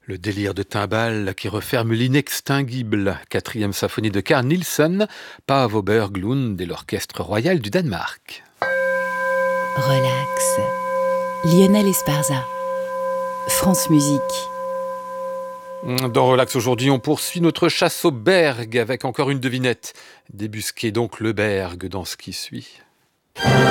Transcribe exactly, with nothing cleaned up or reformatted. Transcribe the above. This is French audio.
Le délire de timbales qui referme l'inextinguible. Quatrième symphonie de Carl Nielsen, Paavo Berglund et l'Orchestre royal du Danemark. Relax. Lionel Esparza. France Musique. Dans Relax aujourd'hui, on poursuit notre chasse au berg avec encore une devinette. Débusquez donc le berg dans ce qui suit.